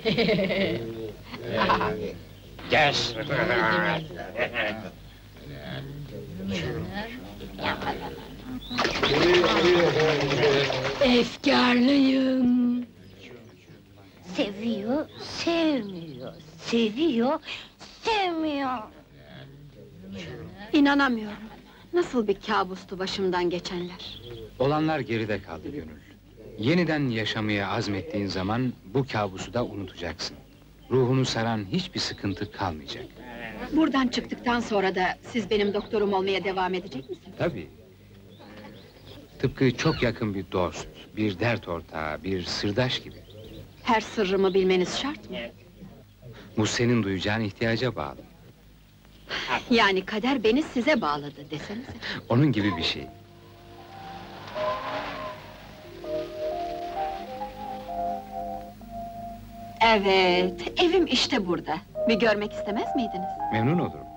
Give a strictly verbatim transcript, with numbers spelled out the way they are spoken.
Gel. Efkarlıyım. Seviyor, sevmiyor. Seviyor, sevmiyor. İnanamıyorum. Nasıl bir kabustu başımdan geçenler. Olanlar geride kaldı Gönül. Yeniden yaşamaya azmettiğin zaman bu kabusu da unutacaksın. Ruhunu saran hiçbir sıkıntı kalmayacak. Buradan çıktıktan sonra da siz benim doktorum olmaya devam edecek misiniz? Tabii. Tıpkı çok yakın bir dost, bir dert ortağı, bir sırdaş gibi. Her sırrımı bilmeniz şart mı? Bu senin duyacağın ihtiyaca bağlı. Yani kader beni size bağladı desenize. Onun gibi bir şey. Evet, evim işte burada. Bir görmek istemez miydiniz? Memnun olurum.